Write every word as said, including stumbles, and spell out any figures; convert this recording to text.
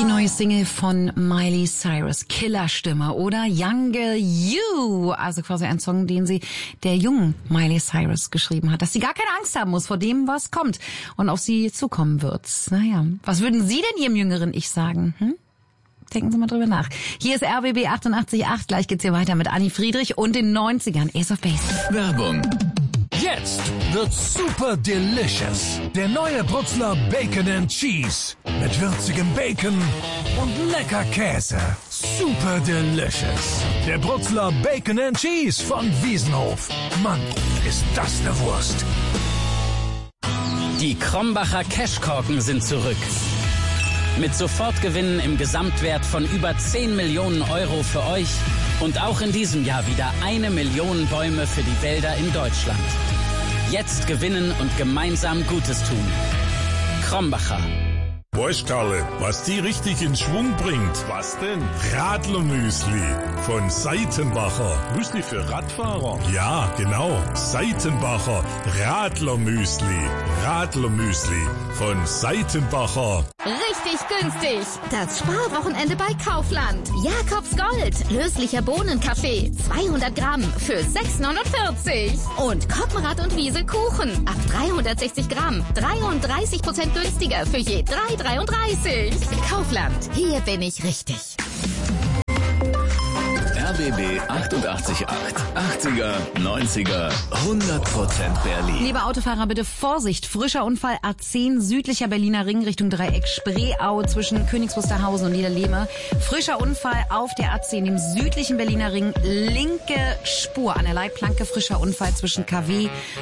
Die neue Single von Miley Cyrus, Killerstimme, oder? Younger You, also quasi ein Song, den sie der jungen Miley Cyrus geschrieben hat, dass sie gar keine Angst haben muss vor dem, was kommt und auf sie zukommen wird. Naja, was würden Sie denn Ihrem jüngeren Ich sagen? Hm? Denken Sie mal drüber nach. Hier ist R B B achtundachtzig Komma acht, gleich geht's hier weiter mit Anni Friedrich und den neunzigern, Ace of Base. Werbung. Jetzt wird super delicious. Der neue Brutzler Bacon and Cheese. Mit würzigem Bacon und lecker Käse. Super delicious. Der Brutzler Bacon and Cheese von Wiesenhof. Mann, ist das eine Wurst. Die Krombacher Cashkorken sind zurück. Mit Sofortgewinnen im Gesamtwert von über zehn Millionen Euro für euch. Und auch in diesem Jahr wieder eine Million Bäume für die Wälder in Deutschland. Jetzt gewinnen und gemeinsam Gutes tun. Krombacher. Weißt Karle, was die richtig in Schwung bringt? Was denn? Radlermüsli von Seitenbacher. Müsli für Radfahrer? Ja, genau. Seitenbacher Radlermüsli. Radlermüsli von Seitenbacher. Richtig günstig. Das Sparwochenende bei Kaufland. Jakobs Gold. Löslicher Bohnenkaffee. zweihundert Gramm für sechs neunundvierzig. Und Koppenrad und Wiese Kuchen. Ab dreihundertsechzig Gramm. dreiunddreißig Prozent günstiger für je drei dreiunddreißig. Kaufland. Hier bin ich richtig. R B B achtundachtzig Komma acht. achtziger, neunziger, hundert Prozent Berlin. Liebe Autofahrer, bitte Vorsicht. Frischer Unfall A zehn, südlicher Berliner Ring Richtung Dreieck Spreeau zwischen Königs Wusterhausen und Niederlehme. Frischer Unfall auf der A zehn im südlichen Berliner Ring. Linke Spur an der Leitplanke. Frischer Unfall zwischen K W